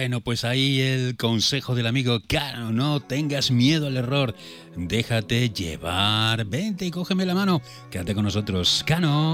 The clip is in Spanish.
Bueno, pues ahí el consejo del amigo Cano, no tengas miedo al error, déjate llevar, vente y cógeme la mano, quédate con nosotros, Cano.